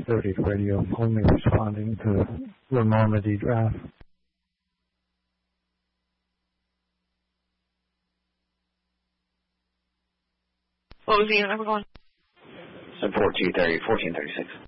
1430 radio, only responding to the Normandy draft. What was the unit number going? 1436.